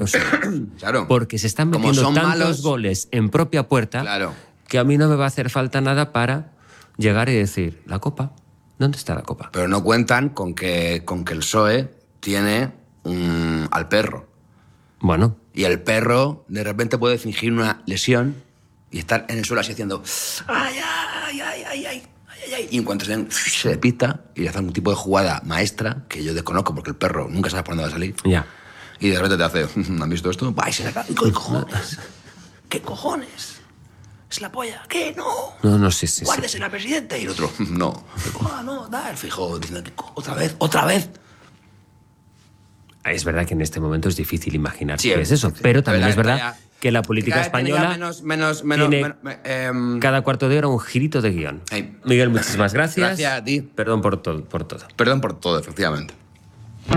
nosotros. Claro. Porque se están Como metiendo son tantos malos, goles en propia puerta Claro. que a mí no me va a hacer falta nada para llegar y decir, ¿la Copa? ¿Dónde está la Copa? Pero no cuentan con que el PSOE tiene al perro. Bueno, Y el perro de repente puede fingir una lesión y estar en el suelo así haciendo ¡ay, ay, ay, ay, ay! Y en cuanto se despista y hace algún tipo de jugada maestra, que yo desconozco porque el perro nunca sabe por dónde va a salir, ya. y de repente te hace, ¿han visto esto? ¡Ay, se saca! ¿Qué cojones? ¿Qué cojones? ¿Es la polla? ¿Qué? ¡No! No, sí. ¡Guárdese la presidenta! Y el otro, no. No, da el fijo, diciendo, ¡otra vez! Es verdad que en este momento es difícil imaginar Sí, qué es eso, sí. pero también Pero es verdad ya- que la política española tiene cada cuarto de hora un girito de guión. Hey. Miguel, muchísimas gracias. Gracias a ti. Perdón por todo. Perdón por todo, efectivamente.